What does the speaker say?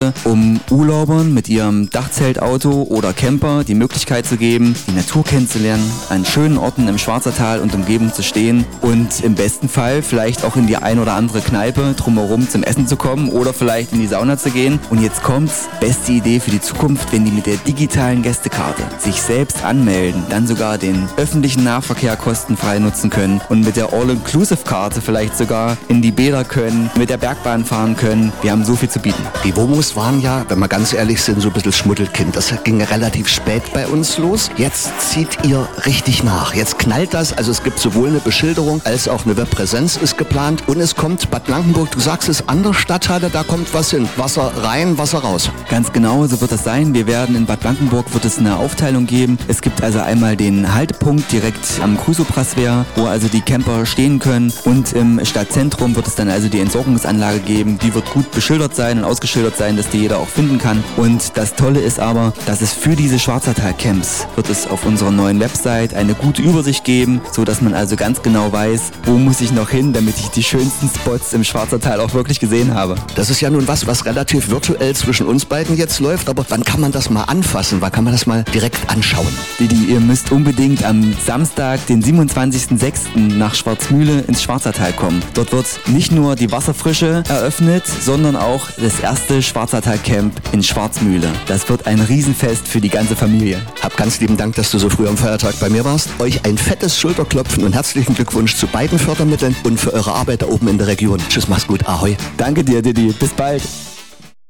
um Urlaubern mit ihrem Dachzeltauto oder Camper die Möglichkeit zu geben, die Natur kennenzulernen, an schönen Orten im Schwarzertal und Umgebung zu stehen und im besten Fall vielleicht auch in die ein oder andere Kneipe drumherum zum Essen zu kommen oder vielleicht in die Sauna zu gehen. Und jetzt kommt's, beste Idee für die Zukunft, wenn die mit der digitalen Gästekarte sich selbst anmelden, dann sogar den öffentlichen Nahverkehr kostenfrei nutzen können und mit der All-Inclusive-Karte vielleicht sogar in die Bäder können, mit der Bergbahn fahren können. Wir haben so viel zu bieten. Die WOMOs waren ja, wenn wir ganz ehrlich sind, so ein bisschen Schmuddelkind. Das ging relativ spät bei uns los. Jetzt zieht ihr richtig nach. Jetzt knallt das. Also es gibt sowohl eine Beschilderung als auch eine Webpräsenz ist geplant. Und es kommt Bad Blankenburg, du sagst es, an der Stadthalle, da kommt was hin. Wasser rein, Wasser raus. Ganz genau, so wird das sein. Wir werden in Bad Blankenburg wird es eine Aufteilung geben. Es gibt also einmal den Haltepunkt direkt am Crusoe-Praswehr, wo also die Camper stehen können. Und im Stadtzentrum wird es dann also die Entsorgungsanlage geben. Die wird gut beschildert sein und ausgeschildert sein, dass die jeder auch finden kann. Und das Tolle ist aber, dass es für diese Schwarzertal-Camps wird es auf unserer neuen Website eine gute Übersicht geben, so dass man also ganz genau weiß, wo muss ich noch hin, damit ich die schönsten Spots im Schwarzertal auch wirklich gesehen habe. Das ist ja nun was relativ virtuell zwischen uns beiden jetzt läuft, aber wann kann man das mal anfassen? Wann kann man das mal direkt anschauen? Didi, ihr müsst unbedingt am Samstag, den 27.06. nach Schwarzmühle ins Schwarzertal kommen. Dort wird nicht nur die Wasserfrische eröffnet, sondern auch das erste Schwarzertal-Camp in Schwarzmühle. Das wird ein Riesenfest für die ganze Familie. Hab ganz lieben Dank, dass du so früh am Feiertag bei mir warst. Euch ein fettes Schulterklopfen und herzlichen Glückwunsch zu beiden Fördermitteln und für eure Arbeit da oben in der Region. Tschüss, mach's gut, ahoi. Danke dir, Didi. Bis bald.